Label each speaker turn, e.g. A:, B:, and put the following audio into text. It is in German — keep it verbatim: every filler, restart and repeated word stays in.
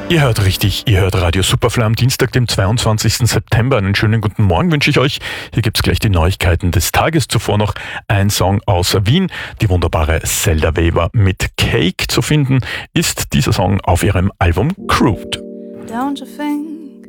A: Ihr hört richtig, ihr hört Radio Superfly am Dienstag, dem zweiundzwanzigsten September. Einen schönen guten Morgen wünsche ich euch. Hier gibt's gleich die Neuigkeiten des Tages. Zuvor noch ein Song aus Wien. Die wunderbare Zelda Weber mit Cake zu finden ist dieser Song auf ihrem Album Crude.
B: Don't you think